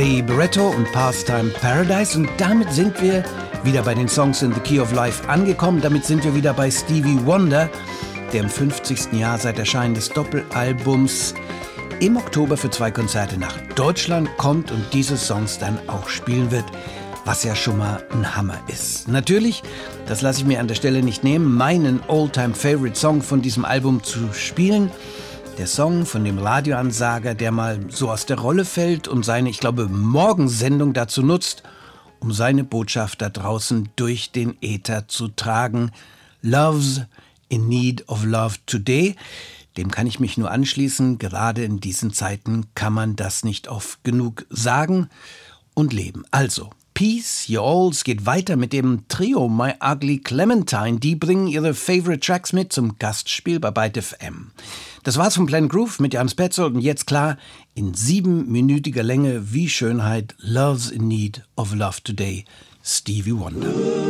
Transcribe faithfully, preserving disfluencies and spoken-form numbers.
Ray Barretto und Pastime Paradise. Und damit sind wir wieder bei den Songs in the Key of Life angekommen. Damit sind wir wieder bei Stevie Wonder, der im fünfzigsten Jahr seit Erscheinen des Doppelalbums im Oktober für zwei Konzerte nach Deutschland kommt und diese Songs dann auch spielen wird, was ja schon mal ein Hammer ist. Natürlich, das lasse ich mir an der Stelle nicht nehmen, meinen All-Time-Favorite-Song von diesem Album zu spielen. Der Song von dem Radioansager, der mal so aus der Rolle fällt und seine, ich glaube, Morgensendung dazu nutzt, um seine Botschaft da draußen durch den Äther zu tragen. Love's in need of love today. Dem kann ich mich nur anschließen. Gerade in diesen Zeiten kann man das nicht oft genug sagen und leben. Also, Peace, You Alls geht weiter mit dem Trio My Ugly Clementine. Die bringen ihre Favorite Tracks mit zum Gastspiel bei Byte F M. Das war's von Planet Groove mit Jan Petzold und jetzt klar, in siebenminütiger Länge wie Schönheit, Love's in Need of Love Today, Stevie Wonder.